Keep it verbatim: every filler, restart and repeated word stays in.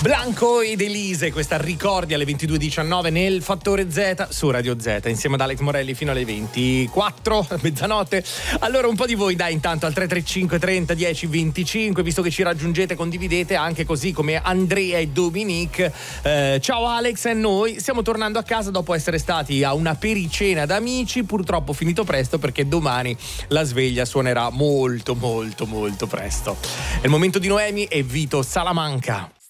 Blanco ed Elise, questa ricordi alle ventidue e diciannove nel Fattore Z su Radio Z, insieme ad Alex Morelli fino alle ventiquattro, mezzanotte. Allora un po' di voi dai intanto al tre tre cinque trenta dieci venticinque, visto che ci raggiungete condividete anche così come Andrea e Dominique. Eh, ciao Alex, e noi stiamo tornando a casa dopo essere stati a una pericena d'amici, purtroppo finito presto perché domani la sveglia suonerà molto molto molto presto. È il momento di Noemi e Vito Salamanca.